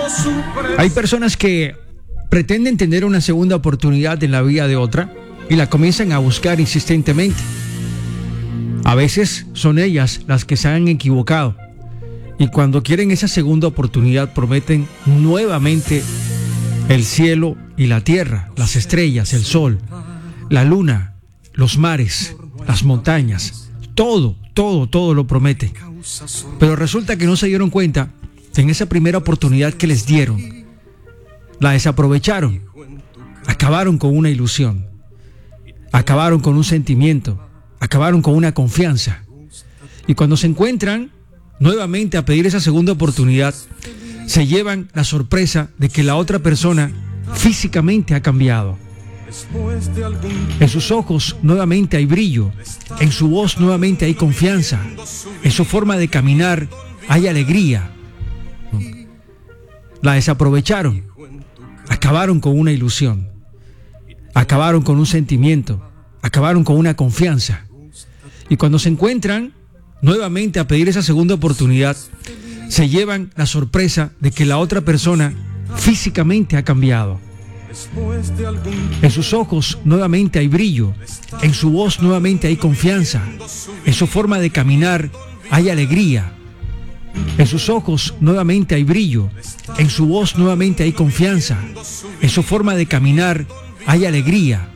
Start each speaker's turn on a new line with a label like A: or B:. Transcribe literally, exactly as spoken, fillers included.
A: Hay personas que pretenden tener una segunda oportunidad en la vida de otra y la comienzan a buscar insistentemente. A veces son ellas las que se han equivocado y cuando quieren esa segunda oportunidad prometen nuevamente el cielo y la tierra, las estrellas, el sol, la luna, los mares, las montañas, todo, todo, todo lo prometen. Pero resulta que no se dieron cuenta en esa primera oportunidad que les dieron. La desaprovecharon, acabaron con una ilusión, acabaron con un sentimiento, acabaron con una confianza. Y cuando se encuentran nuevamente a pedir esa segunda oportunidad, se llevan la sorpresa de que la otra persona físicamente ha cambiado. En sus ojos nuevamente hay brillo, en su voz nuevamente hay confianza, en su forma de caminar hay alegría. La desaprovecharon, acabaron con una ilusión, acabaron con un sentimiento, acabaron con una confianza. Y cuando se encuentran nuevamente a pedir esa segunda oportunidad, se llevan la sorpresa de que la otra persona físicamente ha cambiado. En sus ojos nuevamente hay brillo, en su voz nuevamente hay confianza, en su forma de caminar hay alegría. En sus ojos nuevamente hay brillo, en su voz nuevamente hay confianza, en su forma de caminar hay alegría.